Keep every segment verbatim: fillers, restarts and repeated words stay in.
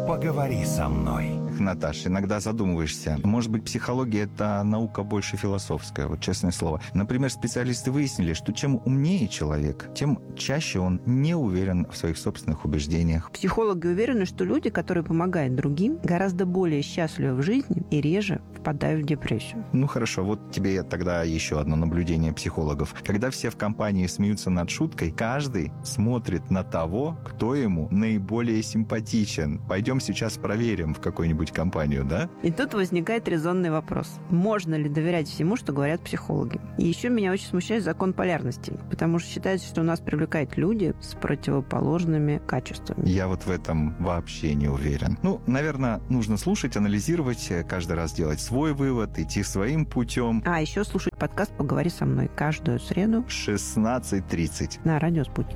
Поговори со мной. Наташ, иногда задумываешься, может быть, психология – это наука больше философская, вот честное слово. Например, специалисты выяснили, что чем умнее человек, тем чаще он не уверен в своих собственных убеждениях. Психологи уверены, что люди, которые помогают другим, гораздо более счастливы в жизни и реже впадают в депрессию. Ну хорошо, вот тебе тогда еще одно наблюдение психологов. Когда все в компании смеются над шуткой, каждый смотрит на того, кто ему наиболее симпатичен. Пойдем сейчас проверим в какую-нибудь компанию, да? И тут возникает резонный вопрос. Можно ли доверять всему, что говорят психологи? И еще меня очень смущает закон полярности, потому что считается, что у нас привлекают люди с противоположными качествами. Я вот в этом вообще не уверен. Ну, наверное, нужно слушать, анализировать, каждый раз делать свой вывод, идти своим путем. А еще слушать подкаст «Поговори со мной» каждую среду в шестнадцать тридцать на радио «Спутник».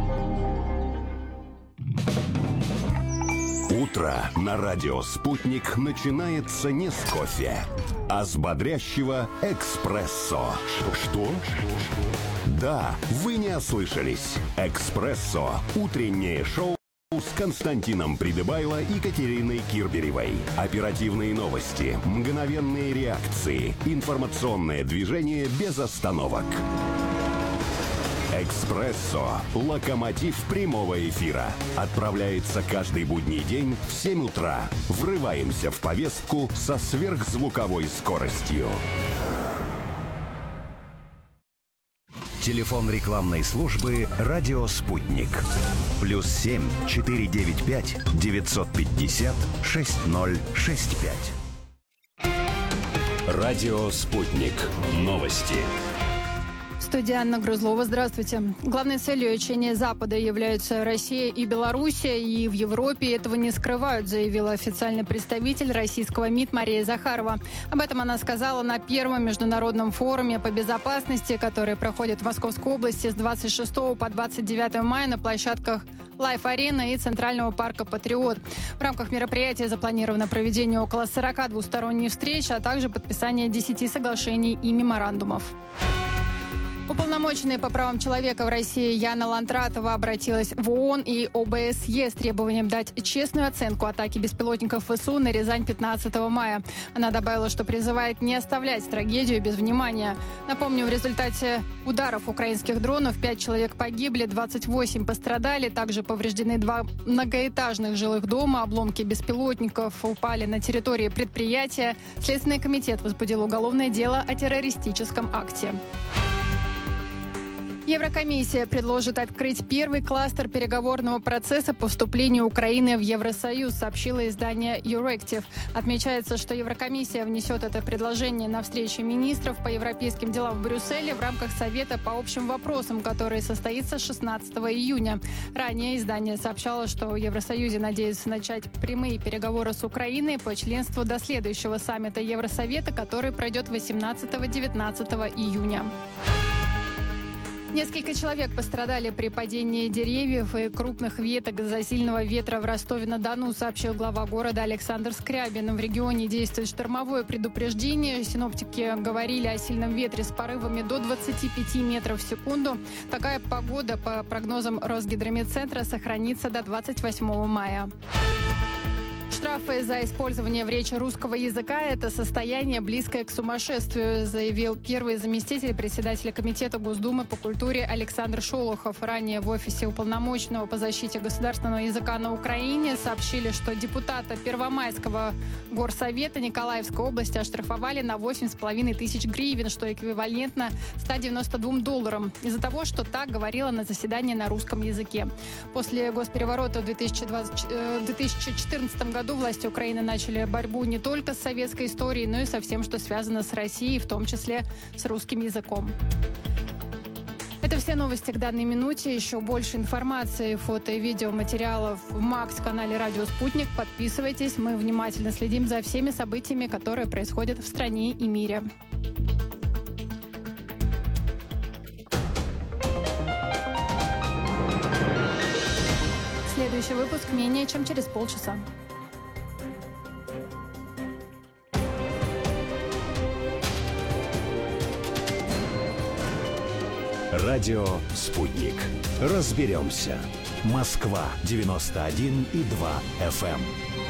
Утро на радио «Спутник» начинается не с кофе, а с бодрящего эспрессо. Что? Да, вы не ослышались. «Эспрессо» – утреннее шоу с Константином Придыбайло и Катериной Кирберевой. Оперативные новости, мгновенные реакции, информационное движение без остановок. «Эспрессо» – локомотив прямого эфира. Отправляется каждый будний день в семь утра. Врываемся в повестку со сверхзвуковой скоростью. Телефон рекламной службы «Радио Спутник». Плюс семь четыре девять пять девятьсот пятьдесят шесть ноль шесть пять. Радио «Спутник». Новости. Студия Анна Грузлова. Здравствуйте. Главной целью учения Запада являются Россия и Белоруссия, и в Европе этого не скрывают, заявила официальный представитель российского МИД Мария Захарова. Об этом она сказала на первом международном форуме по безопасности, который проходит в Московской области с двадцать шестого по двадцать девятое мая на площадках Лайф-арена и Центрального парка «Патриот». В рамках мероприятия запланировано проведение около сорока двусторонних встреч, а также подписание десяти соглашений и меморандумов. Уполномоченная по правам человека в России Яна Лантратова обратилась в ООН и ОБСЕ с требованием дать честную оценку атаки беспилотников ВСУ на Рязань пятнадцатого мая. Она добавила, что призывает не оставлять трагедию без внимания. Напомню, в результате ударов украинских дронов пять человек погибли, двадцать восемь пострадали. Также повреждены два многоэтажных жилых дома. Обломки беспилотников упали на территории предприятия. Следственный комитет возбудил уголовное дело о террористическом акте. Еврокомиссия предложит открыть первый кластер переговорного процесса по вступлению Украины в Евросоюз, сообщило издание Euractiv. Отмечается, что Еврокомиссия внесет это предложение на встрече министров по европейским делам в Брюсселе в рамках Совета по общим вопросам, который состоится шестнадцатого июня. Ранее издание сообщало, что в Евросоюзе надеются начать прямые переговоры с Украиной по членству до следующего саммита Евросовета, который пройдет восемнадцатого-девятнадцатого июня. Несколько человек пострадали при падении деревьев и крупных веток из-за сильного ветра в Ростове-на-Дону, сообщил глава города Александр Скрябин. В регионе действует штормовое предупреждение. Синоптики говорили о сильном ветре с порывами до двадцати пяти метров в секунду. Такая погода, по прогнозам Росгидрометцентра, сохранится до двадцать восьмого мая. Штрафы за использование в речи русского языка – это состояние, близкое к сумасшествию, заявил первый заместитель председателя Комитета Госдумы по культуре Александр Шолохов. Ранее в офисе уполномоченного по защите государственного языка на Украине сообщили, что депутата Первомайского горсовета Николаевской области оштрафовали на восемь с половиной тысяч гривен, что эквивалентно ста девяноста двум долларам, из-за того, что так говорила на заседании на русском языке. После госпереворота в две тысячи четырнадцатом году власти Украины начали борьбу не только с советской историей, но и со всем, что связано с Россией, в том числе с русским языком. Это все новости к данной минуте. Еще больше информации, фото и видеоматериалов в Макс-канале «Радио Спутник». Подписывайтесь. Мы внимательно следим за всеми событиями, которые происходят в стране и мире. Следующий выпуск менее чем через полчаса. Радио «Спутник». Разберемся. Москва девяносто один и два эф эм.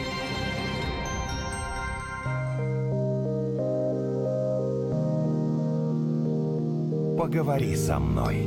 Поговори со мной.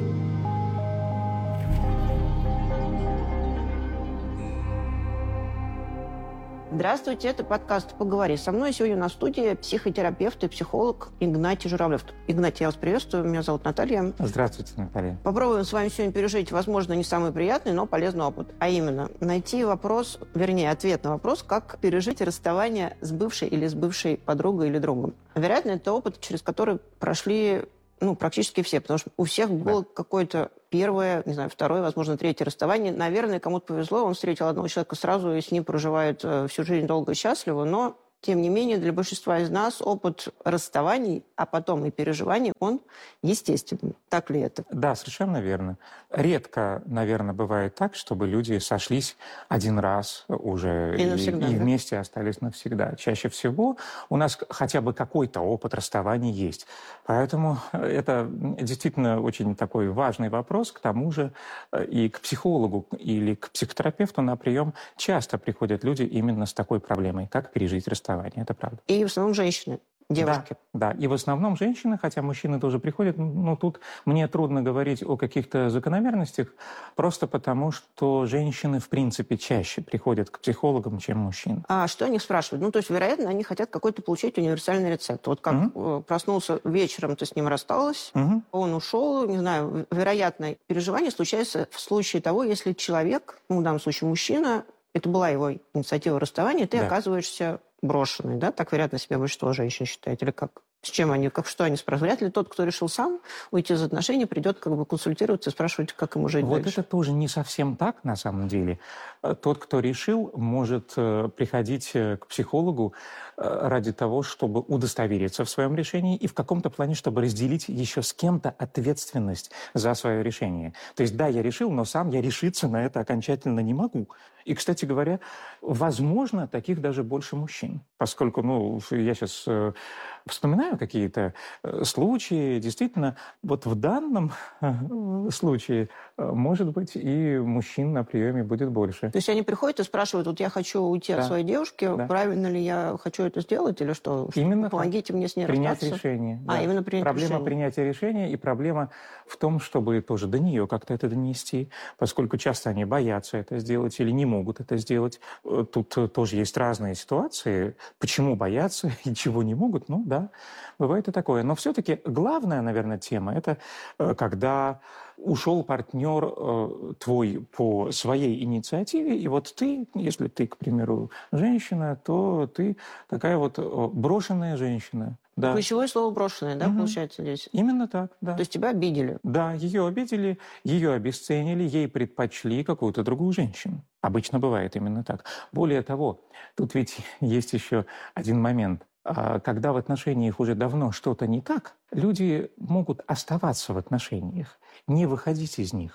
Здравствуйте, это подкаст «Поговори со мной». Сегодня на студии психотерапевт и психолог Игнатий Журавлев. Игнатий, я вас приветствую. Меня зовут Наталья. Здравствуйте, Наталья. Попробуем с вами сегодня пережить, возможно, не самый приятный, но полезный опыт. А именно, найти вопрос, вернее, ответ на вопрос, как пережить расставание с бывшей или с бывшей подругой или другом. Вероятно, это опыт, через который прошли ну, практически все, потому что у всех было да. какое-то первое, не знаю, второе, возможно, третье расставание. Наверное, кому-то повезло, он встретил одного человека сразу и с ним проживает всю жизнь долго и счастливо, но, тем не менее, для большинства из нас опыт расставаний, а потом и переживаний, он естественный. Так ли это? Да, совершенно верно. Редко, наверное, бывает так, чтобы люди сошлись один раз уже и, навсегда, и, и да? вместе остались навсегда. Чаще всего у нас хотя бы какой-то опыт расставаний есть. Поэтому это действительно очень такой важный вопрос. К тому же и к психологу или к психотерапевту на прием часто приходят люди именно с такой проблемой, как пережить расставание. Это правда. И в основном женщины, девушки. Да, да, и в основном женщины, хотя мужчины тоже приходят. Но тут мне трудно говорить о каких-то закономерностях, просто потому что женщины, в принципе, чаще приходят к психологам, чем мужчины. А что они спрашивают? Ну, то есть, вероятно, они хотят какой-то получить универсальный рецепт. Вот как угу. проснулся вечером, ты с ним рассталась, угу. он ушел, не знаю, вероятно, переживание случается в случае того, если человек, ну, в данном случае мужчина, это была его инициатива расставания, ты да. оказываешься брошенный, да? Так, вероятно, себя большинство женщин считает. Или как? С чем они, как что они спрашивают? Вряд ли тот, кто решил сам уйти из отношений, придет как бы консультироваться и спрашивать, как ему жить вот дальше. Вот это тоже не совсем так, на самом деле. Тот, кто решил, может приходить к психологу ради того, чтобы удостовериться в своем решении и в каком-то плане, чтобы разделить еще с кем-то ответственность за свое решение. То есть, да, я решил, но сам я решиться на это окончательно не могу. И, кстати говоря, возможно, таких даже больше мужчин. Поскольку, ну, я сейчас э, вспоминаю какие-то э, случаи, действительно, вот в данном э, случае, э, может быть, и мужчин на приеме будет больше. То есть они приходят и спрашивают, вот я хочу уйти да. от своей девушки, да. правильно ли я хочу это сделать или что? Именно помогите так. мне с ней принять расстаться? решение. А, да. именно принять проблема решение. принятия решения и проблема в том, чтобы тоже до нее как-то это донести, поскольку часто они боятся это сделать или не могут это сделать. Тут тоже есть разные ситуации, почему боятся и чего не могут. Ну да, бывает и такое. Но все-таки главная, наверное, тема – это когда ушел партнер э, твой по своей инициативе, и вот ты, если ты, к примеру, женщина, то ты такая вот брошенная женщина. Да. Ключевое слово «брошенное», да, угу. получается здесь? Именно так, да. То есть тебя обидели? Да, ее обидели, ее обесценили, ей предпочли какую-то другую женщину. Обычно бывает именно так. Более того, тут ведь есть еще один момент. Когда в отношениях уже давно что-то не так, люди могут оставаться в отношениях, не выходить из них.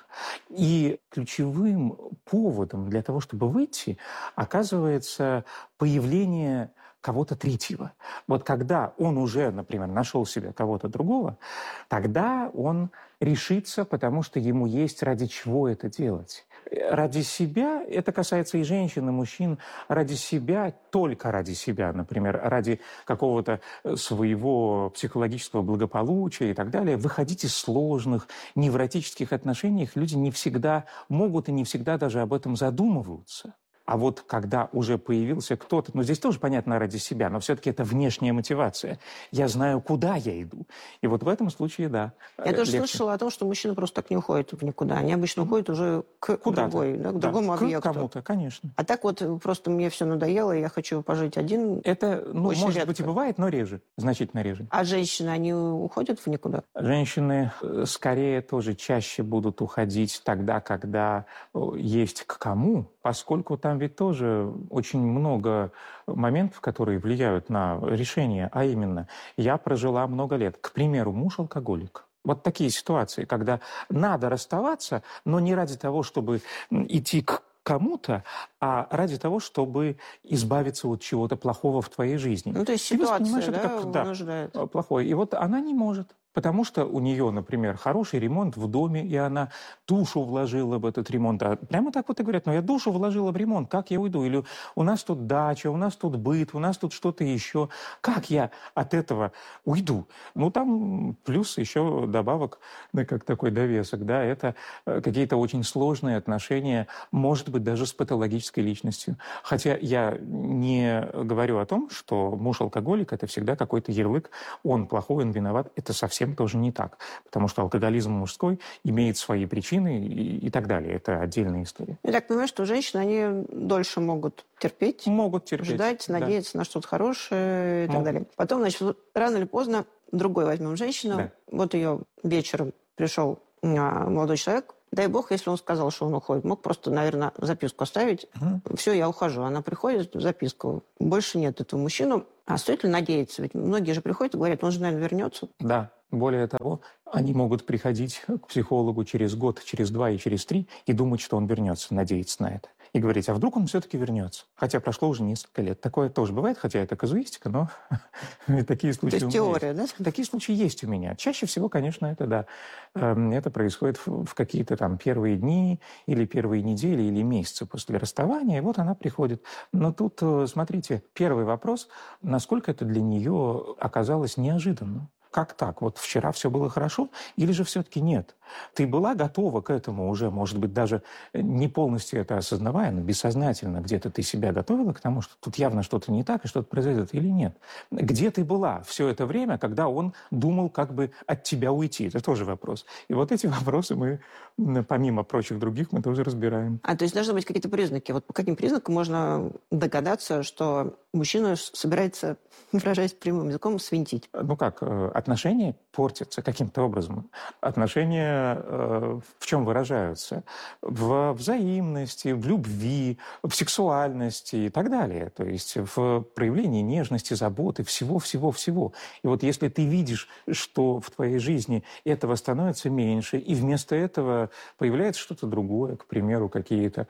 И ключевым поводом для того, чтобы выйти, оказывается появление кого-то третьего. Вот когда он уже, например, нашел себе кого-то другого, тогда он решится, потому что ему есть ради чего это делать. Ради себя, это касается и женщин, и мужчин, ради себя, только ради себя, например, ради какого-то своего психологического благополучия и так далее, выходить из сложных, невротических отношений люди не всегда могут и не всегда даже об этом задумываются. А вот когда уже появился кто-то, ну здесь тоже понятно ради себя, но все-таки это внешняя мотивация. Я знаю, куда я иду. И вот в этом случае, да. Я тоже легче. слышала о том, что мужчины просто так не уходят в никуда. Они обычно уходят уже к Куда-то. другой, да, к да. другому к объекту. К кому-то, конечно. А так вот просто мне все надоело, и я хочу пожить один. Это, ну, может редко. быть, и бывает, но реже, значительно реже. А женщины, они уходят в никуда? Женщины скорее тоже чаще будут уходить тогда, когда есть к кому, поскольку там ведь тоже очень много моментов, которые влияют на решение, а именно, я прожила много лет. К примеру, муж алкоголик. Вот такие ситуации, когда надо расставаться, но не ради того, чтобы идти к кому-то, а ради того, чтобы избавиться от чего-то плохого в твоей жизни. Ну, то есть Ты ситуация, понимаешь, да, это как, да, вынуждает. плохое. И вот она не может. потому что у нее, например, хороший ремонт в доме, и она душу вложила в этот ремонт. А прямо так вот и говорят, ну я душу вложила в ремонт, как я уйду? Или у нас тут дача, у нас тут быт, у нас тут что-то еще. Как я от этого уйду? Ну там плюс еще добавок, да, как такой довесок, да, это какие-то очень сложные отношения, может быть, даже с патологической личностью. Хотя я не говорю о том, что муж-алкоголик – это всегда какой-то ярлык, он плохой, он виноват. Это совсем тоже не так, потому что алкоголизм мужской имеет свои причины и, и так далее. Это отдельная история. Я так понимаю, что женщины, они дольше могут терпеть, могут терпеть, ждать, да. надеяться на что-то хорошее и так могут. далее. Потом, значит, вот рано или поздно другой возьмем женщину, да. Вот ее вечером пришел а, молодой человек, дай бог, если он сказал, что он уходит. Мог просто, наверное, записку оставить. Угу. Все, я ухожу. Она приходит, записку. Больше нет этого мужчину. А стоит ли надеяться? Ведь многие же приходят и говорят, он же, наверное, вернется. Да. Более того, они могут приходить к психологу через год, через два и через три и думать, что он вернется, надеяться на это. И говорить, а вдруг он все-таки вернется? Хотя прошло уже несколько лет. Такое тоже бывает, хотя это казуистика, но такие случаи у меня теория, да? Такие случаи есть у меня. Чаще всего, конечно, это да. Это происходит в какие-то там первые дни или первые недели или месяцы после расставания, и вот она приходит. Но тут, смотрите, первый вопрос, насколько это для нее оказалось неожиданным. Как так? Вот вчера все было хорошо или же все-таки нет? Ты была готова к этому уже, может быть, даже не полностью это осознавая, но бессознательно где-то ты себя готовила к тому, что тут явно что-то не так и что-то произойдет или нет? Где ты была все это время, когда он думал как бы от тебя уйти? Это тоже вопрос. И вот эти вопросы мы, помимо прочих других, мы тоже разбираем. А, то есть должны быть какие-то признаки. Вот по каким признакам можно догадаться, что мужчина собирается, выражаясь прямым языком, свинтить? Ну как, отношения портятся каким-то образом. Отношения э, в чем выражаются? В взаимности, в любви, в сексуальности и так далее. То есть в проявлении нежности, заботы, всего-всего-всего. И вот если ты видишь, что в твоей жизни этого становится меньше, и вместо этого появляется что-то другое, к примеру, какие-то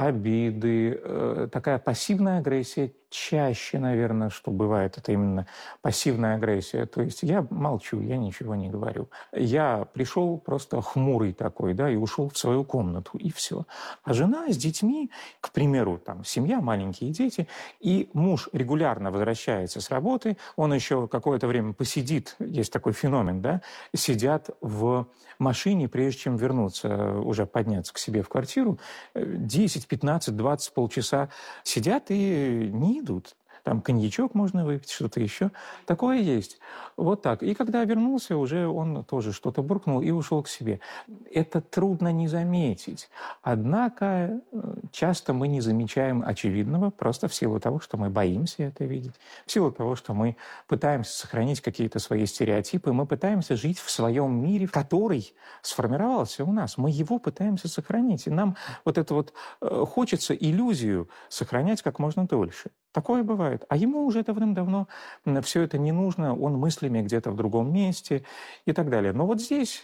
обиды, э, такая пассивная агрессия, чаще, наверное, что бывает, это именно пассивная агрессия. То есть я молчу, я ничего не говорю. Я пришел просто хмурый такой, да, и ушел в свою комнату, и все. А жена с детьми, к примеру, там, семья, маленькие дети, и муж регулярно возвращается с работы, он еще какое-то время посидит, есть такой феномен, да, сидят в машине, прежде чем вернуться, уже подняться к себе в квартиру, десять, пятнадцать, двадцать, полчаса сидят и не идут. Там коньячок можно выпить, что-то еще. Такое есть. Вот так. И когда вернулся, уже он тоже что-то буркнул и ушел к себе. Это трудно не заметить. Однако часто мы не замечаем очевидного просто в силу того, что мы боимся это видеть, в силу того, что мы пытаемся сохранить какие-то свои стереотипы, мы пытаемся жить в своем мире, который сформировался у нас. Мы его пытаемся сохранить. И нам вот это вот хочется иллюзию сохранять как можно дольше. Такое бывает. А ему уже давным-давно все это не нужно, он мыслями где-то в другом месте и так далее. Но вот здесь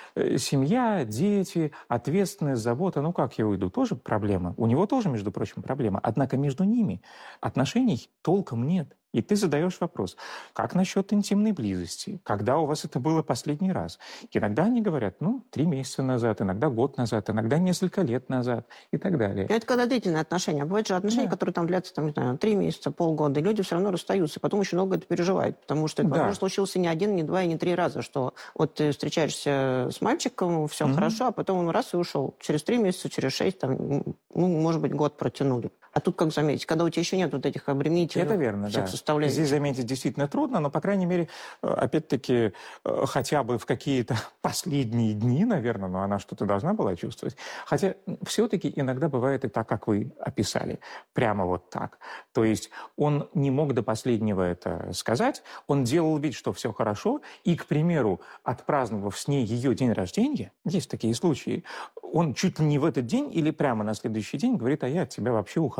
семья, дети, ответственность, забота, ну как я уйду, тоже проблема. У него тоже, между прочим, проблема. Однако между ними отношений толком нет. И ты задаешь вопрос, как насчет интимной близости? Когда у вас это было последний раз? Иногда они говорят, ну, три месяца назад, иногда год назад, иногда несколько лет назад и так далее. Это когда длительные отношения. А бывают же отношения, да, которые там длятся, там, не знаю, три месяца, полгода, и люди все равно расстаются, и потом еще много это переживают, потому что это, да, возможно, случился не один, не два и не три раза, что вот ты встречаешься с мальчиком, все mm-hmm. хорошо, а потом он раз и ушел. Через три месяца, через шесть, там, ну, может быть, год протянули. А тут, как заметить, когда у тебя еще нет вот этих обременительных это верно, всех да. составляющих. Здесь заметить действительно трудно, но, по крайней мере, опять-таки, хотя бы в какие-то последние дни, наверное, но она что-то должна была чувствовать. Хотя все-таки иногда бывает и так, как вы описали. Прямо вот так. То есть он не мог до последнего это сказать, он делал вид, что все хорошо, и, к примеру, отпраздновав с ней ее день рождения, есть такие случаи, он чуть ли не в этот день или прямо на следующий день говорит, а я от тебя вообще ухожу.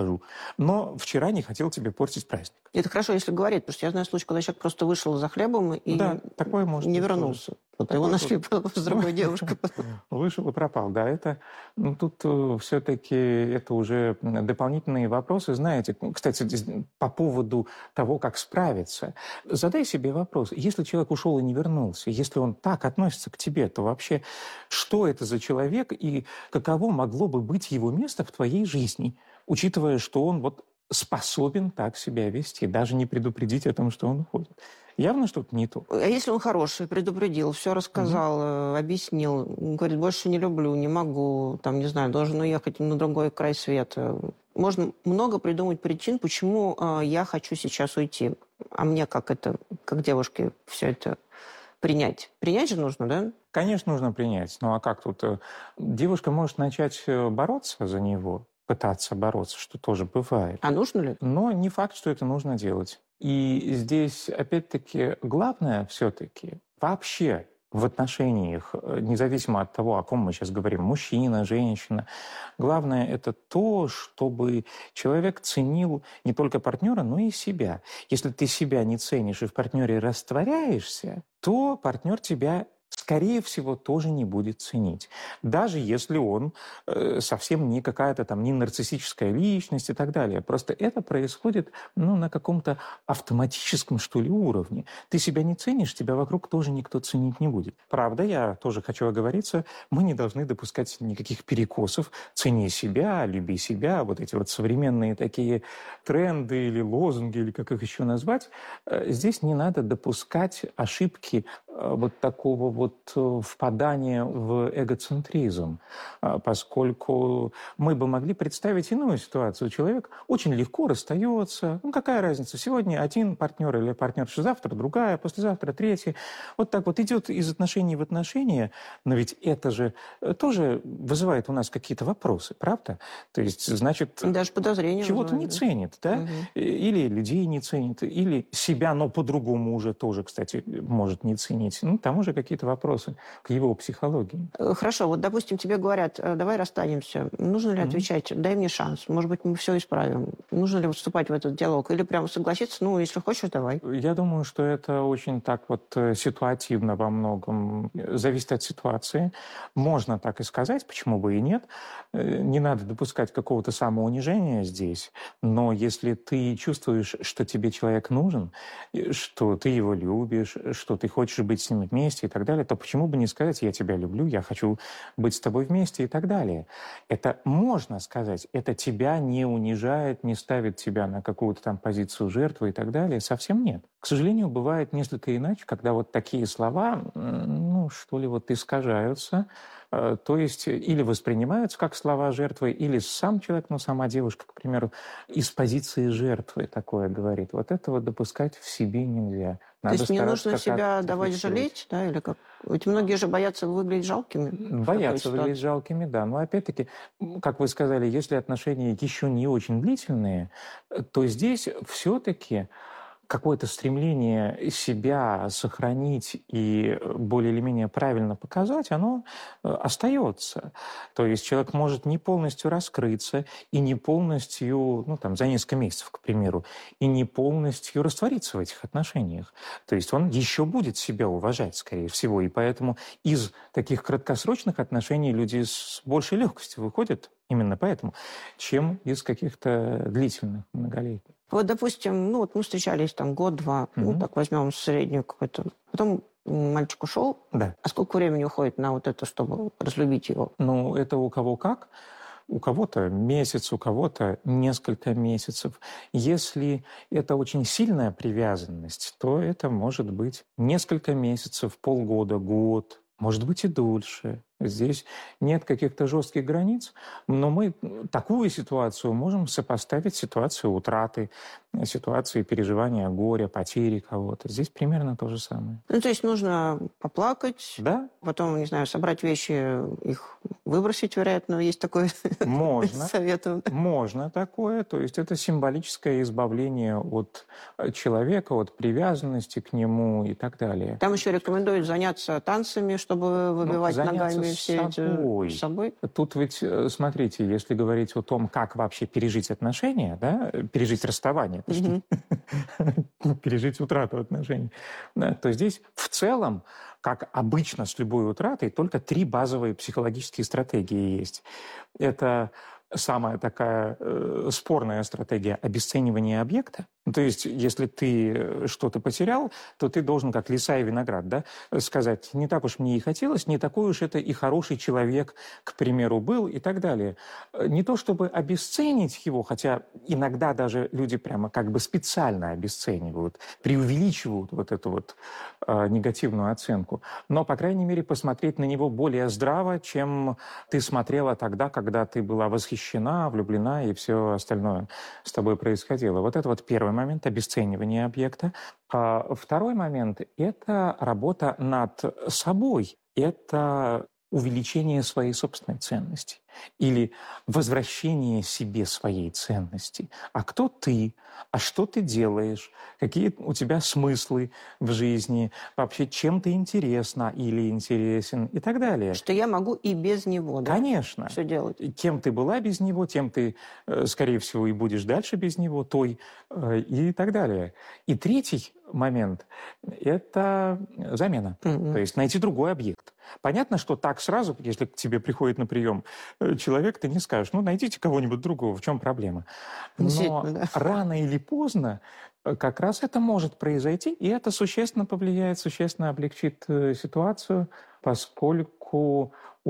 ухожу. Но вчера не хотел тебе портить праздник. Это хорошо, если говорить, потому что я знаю случай, когда человек просто вышел за хлебом и да, такое может не быть вернулся. Тоже. Вот Такое его нашли тоже. с другой девушкой. Вышел и пропал. Да, это, ну, тут э, все-таки это уже дополнительные вопросы. Знаете, кстати, по поводу того, как справиться. Задай себе вопрос. Если человек ушел и не вернулся, если он так относится к тебе, то вообще что это за человек и каково могло бы быть его место в твоей жизни, учитывая, что он вот способен так себя вести, даже не предупредить о том, что он уходит. Явно что-то не то. А если он хороший, предупредил, все рассказал, mm-hmm. объяснил, говорит, больше не люблю, не могу, там, не знаю, должен уехать на другой край света. Можно много придумать причин, почему э, я хочу сейчас уйти. А мне как это, как девушке, все это принять? Принять же нужно, да? Конечно, нужно принять. Ну а как тут? Девушка может начать бороться за него, пытаться бороться, что тоже бывает. А нужно ли? Но не факт, что это нужно делать. И здесь, опять-таки, главное все-таки вообще в отношениях, независимо от того, о ком мы сейчас говорим, мужчина, женщина, главное это то, чтобы человек ценил не только партнера, но и себя. Если ты себя не ценишь и в партнере растворяешься, то партнер тебя скорее всего, тоже не будет ценить. Даже если он э, совсем не какая-то там не нарциссическая личность и так далее. Просто это происходит ну, на каком-то автоматическом, что ли, уровне. Ты себя не ценишь, тебя вокруг тоже никто ценить не будет. Правда, я тоже хочу оговориться, мы не должны допускать никаких перекосов. Цени себя, люби себя. Вот эти вот современные такие тренды или лозунги, или как их еще назвать. Э, здесь не надо допускать ошибки э, вот такого вот впадание в эгоцентризм, поскольку мы бы могли представить иную ситуацию. Человек очень легко расстается. Ну, какая разница? Сегодня один партнер или партнерша, завтра другая, послезавтра третья. Вот так вот идет из отношений в отношения, но ведь это же тоже вызывает у нас какие-то вопросы, правда? То есть, значит, даже подозрения чего-то не ценит, да? Угу. Или людей не ценит, или себя, но по-другому уже тоже, кстати, может не ценить. Ну, там уже какие-то вопросы к его психологии. Хорошо, вот, допустим, тебе говорят, давай расстанемся. Нужно ли mm-hmm. отвечать, дай мне шанс, может быть, мы все исправим. Нужно ли вступать в этот диалог? Или прямо согласиться, ну, если хочешь, давай. Я думаю, что это очень так вот ситуативно во многом. Зависит от ситуации. Можно так и сказать, почему бы и нет. Не надо допускать какого-то самоунижения здесь. Но если ты чувствуешь, что тебе человек нужен, что ты его любишь, что ты хочешь быть с ним вместе и так далее, то почему бы не сказать, я тебя люблю, я хочу быть с тобой вместе и так далее. Это можно сказать, это тебя не унижает, не ставит тебя на какую-то там позицию жертвы и так далее. Совсем нет. К сожалению, бывает несколько иначе, когда вот такие слова, ну, что ли, вот искажаются, то есть или воспринимаются как слова жертвы, или сам человек, ну, сама девушка, к примеру, из позиции жертвы такое говорит. Вот этого допускать в себе нельзя. Надо То есть не нужно себя давать жалеть, да, или как? Ведь многие же боятся выглядеть жалкими. Боятся выглядеть жалкими, да. Но опять-таки, как вы сказали, если отношения еще не очень длительные, то здесь все-таки какое-то стремление себя сохранить и более или менее правильно показать, оно остается. То есть человек может не полностью раскрыться и не полностью, ну там, за несколько месяцев, к примеру, и не полностью раствориться в этих отношениях. То есть он еще будет себя уважать, скорее всего. И поэтому из таких краткосрочных отношений люди с большей легкостью выходят именно поэтому, чем из каких-то длительных, многолетних. Вот, допустим, ну вот мы встречались там год-два, mm-hmm. ну так возьмем среднюю какую-то. Потом мальчик ушел. Да. А сколько времени уходит на вот это, чтобы разлюбить его? Ну, это у кого как. У кого-то месяц, у кого-то несколько месяцев. Если это очень сильная привязанность, то это может быть несколько месяцев, полгода, год, может быть и дольше. Здесь нет каких-то жестких границ, но мы такую ситуацию можем сопоставить с ситуацией утраты, ситуацией переживания горя, потери кого-то. Здесь примерно то же самое. Ну, то есть нужно поплакать, да? Потом, не знаю, собрать вещи, их выбросить, вероятно, есть такое можно, совет. Можно такое. То есть это символическое избавление от человека, от привязанности к нему и так далее. Там еще рекомендуют заняться танцами, чтобы выбивать ну, ногами. оставить все собой. эти с собой? Тут ведь, смотрите, если говорить о том, как вообще пережить отношения, да, пережить расставание, mm-hmm. пережить утрату отношений, да, то здесь в целом, как обычно с любой утратой, только три базовые психологические стратегии есть. Это самая такая э, спорная стратегия обесценивания объекта. То есть, если ты что-то потерял, то ты должен, как лиса и виноград, да, сказать, не так уж мне и хотелось, не такой уж это и хороший человек, к примеру, был и так далее. Не то чтобы обесценить его, хотя иногда даже люди прямо как бы специально обесценивают, преувеличивают вот эту вот э, негативную оценку, но, по крайней мере, посмотреть на него более здраво, чем ты смотрела тогда, когда ты была восхищена, влюблена и все остальное с тобой происходило. Вот это вот первый момент — обесценивание объекта. А второй момент — это работа над собой. Это увеличение своей собственной ценности или возвращение себе своей ценности. А кто ты? А что ты делаешь? Какие у тебя смыслы в жизни? Вообще, чем ты интересна или интересен? И так далее. Что я могу и без него, да? Конечно. Все делать. Кем ты была без него, тем ты, скорее всего, и будешь дальше без него, той и так далее. И третий момент – это замена. Mm-hmm. То есть найти другой объект. Понятно, что так сразу, если к тебе приходит на прием человек, ты не скажешь, ну, найдите кого-нибудь другого, в чем проблема? Но да. рано или поздно как раз это может произойти, и это существенно повлияет, существенно облегчит ситуацию, поскольку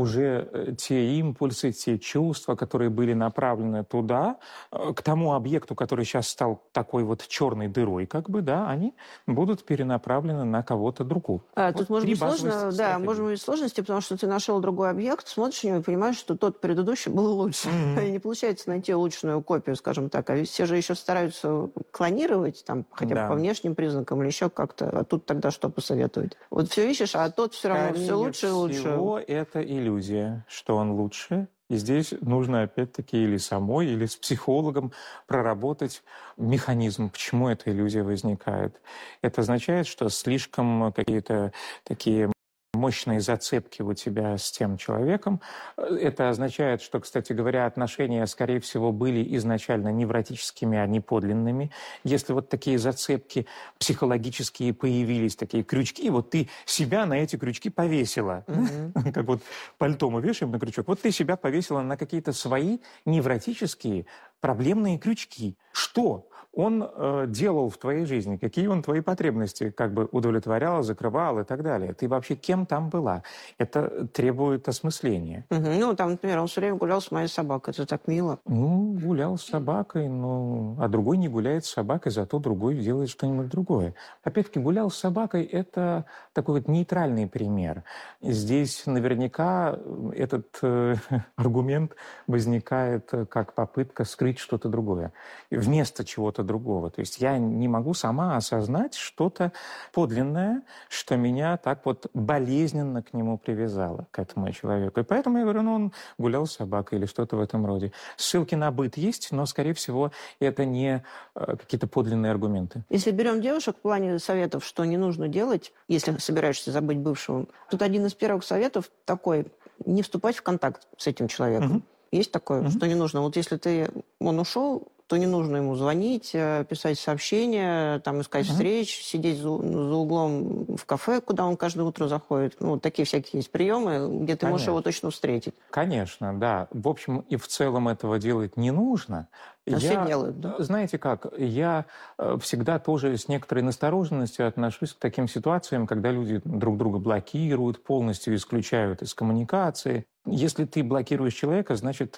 уже те импульсы, те чувства, которые были направлены туда, к тому объекту, который сейчас стал такой вот черной дырой, как бы, да, они будут перенаправлены на кого-то другого. А, вот тут может быть сложно, да, может быть сложности, потому что ты нашел другой объект, смотришь на него и понимаешь, что тот предыдущий был лучше. Mm-hmm. И не получается найти улучшенную копию, скажем так. А ведь все же еще стараются клонировать, там, хотя бы да. по внешним признакам или еще как-то. А тут тогда что посоветовать? Вот все ищешь, а тот все равно все лучше и лучше. Всего это иллюзия, что он лучше. И здесь нужно опять-таки или самой, или с психологом проработать механизм, почему эта иллюзия возникает. Это означает, что слишком какие-то такие мощные зацепки у тебя с тем человеком. Это означает, что, кстати говоря, отношения, скорее всего, были изначально невротическими, а не подлинными. Если вот такие зацепки психологические появились, такие крючки, вот ты себя на эти крючки повесила. Mm-hmm. Как вот пальто мы вешаем на крючок. Вот ты себя повесила на какие-то свои невротические проблемные крючки. Что он э, делал в твоей жизни? Какие он твои потребности как бы удовлетворял, закрывал и так далее? Ты вообще кем там была? Это требует осмысления. Угу. Ну, там, например, он все время гулял с моей собакой. Это так мило. Ну, гулял с собакой, но... а другой не гуляет с собакой, зато другой делает что-нибудь другое. Опять-таки, гулял с собакой – это такой вот нейтральный пример. Здесь наверняка этот э, аргумент возникает как попытка скрыть что-то другое. Вместо чего-то другого. То есть я не могу сама осознать что-то подлинное, что меня так вот болезненно к нему привязало, к этому человеку. И поэтому я говорю, ну, он гулял с собакой или что-то в этом роде. Ссылки на быт есть, но, скорее всего, это не э, какие-то подлинные аргументы. Если берем девушек в плане советов, что не нужно делать, если собираешься забыть бывшего, тут один из первых советов такой, не вступать в контакт с этим человеком. Угу. Есть такое, угу. что не нужно. Вот если ты, он ушел, то не нужно ему звонить, писать сообщения, там, искать uh-huh. встреч, сидеть за, за углом в кафе, куда он каждое утро заходит. Ну, такие всякие есть приемы, где ты Конечно. можешь его точно встретить. Конечно, да. В общем и в целом этого делать не нужно. А я, все делают, да? Знаете как, я всегда тоже с некоторой настороженностью отношусь к таким ситуациям, когда люди друг друга блокируют, полностью исключают из коммуникации. Если ты блокируешь человека, значит...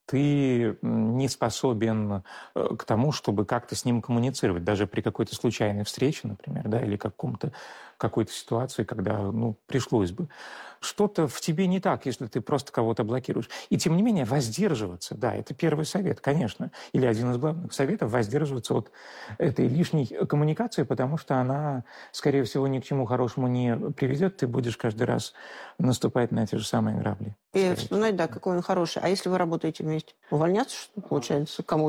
ты не способен к тому, чтобы как-то с ним коммуницировать, даже при какой-то случайной встрече, например, да, или каком-то, какой-то ситуации, когда, ну, пришлось бы. Что-то в тебе не так, если ты просто кого-то блокируешь. И, тем не менее, воздерживаться, да, это первый совет, конечно, или один из главных советов, воздерживаться от этой лишней коммуникации, потому что она, скорее всего, ни к чему хорошему не приведет, ты будешь каждый раз наступать на те же самые грабли. И вспоминать, да, какой он хороший. А если вы работаете вместе? Увольняться, что получается, кому-то?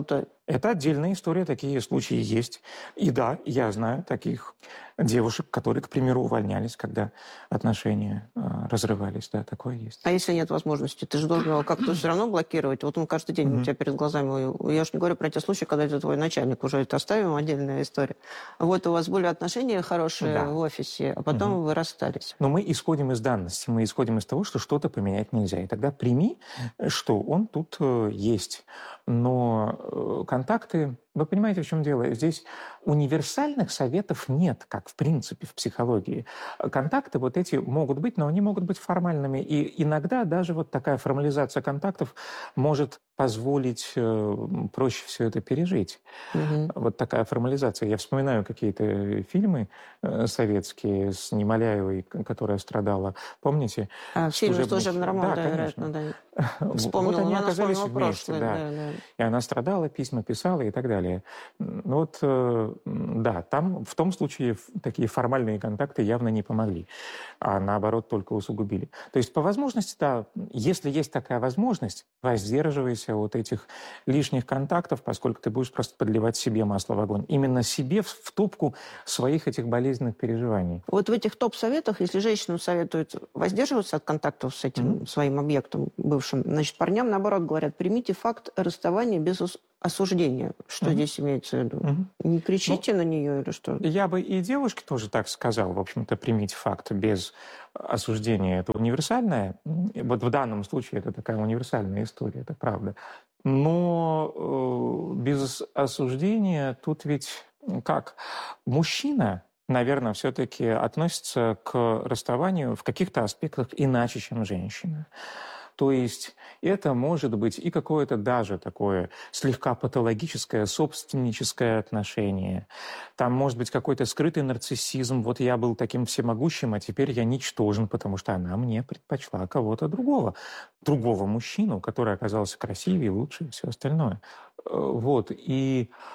Это отдельная история, такие случаи есть. И да, я знаю таких девушек, которые, к примеру, увольнялись, когда отношения э, разрывались. Да, такое есть. А если нет возможности? Ты же должен его как-то все равно блокировать. Вот он каждый день у тебя перед глазами. Я уж не говорю про те случаи, когда это твой начальник. Уже это оставим, отдельная история. Вот у вас были отношения хорошие Да. в офисе, а потом Мгм. вы расстались. Но мы исходим из данности, мы исходим из того, что что-то поменять нельзя. И тогда прими, что он тут э, есть. Но э, контакты, вы понимаете, в чем дело? Здесь универсальных советов нет, как в принципе в психологии. Контакты вот эти могут быть, но они могут быть формальными. И иногда даже вот такая формализация контактов может позволить э, проще все это пережить. Мгм. Вот такая формализация. Я вспоминаю какие-то фильмы э, советские с Немоляевой, к- которая страдала. Помните? А в фильме Служебный «Служебный роман». роман», Да, да, конечно. вероятно, да. Вот Вспомнила, они но она оказались вспомнила вместе, прошлое. да. Да, да. И она страдала, письма писала и так далее. Ну вот, э, м, да, там в том случае ф- такие формальные контакты явно не помогли, а наоборот только усугубили. То есть по возможности, да, если есть такая возможность, воздерживайся от этих лишних контактов, поскольку ты будешь просто подливать себе масло в огонь. Именно себе в, в топку своих этих болезненных переживаний. Вот в этих топ-советах, если женщинам советуют воздерживаться от контактов с этим своим объектом бывшим, значит, парням, наоборот, говорят, примите факт расставания без ос- осуждения. Что Мгм. здесь имеется в виду? Мгм. Не кричите на нее или что? Я бы и девушке тоже так сказал, в общем-то, примите факт без осуждения. Это универсальное. М, Вот в данном случае это такая универсальная история, это правда. Но э, без осуждения тут ведь м, как? Мужчина, наверное, все-таки относится к расставанию в каких-то аспектах иначе, чем женщина. То есть это может быть и какое-то даже такое слегка патологическое, собственническое отношение. Там может быть какой-то скрытый нарциссизм. Вот я был таким всемогущим, а теперь я ничтожен, потому что она мне предпочла кого-то другого. Другого мужчину, который оказался красивее, лучше и все остальное. Э, Вот. И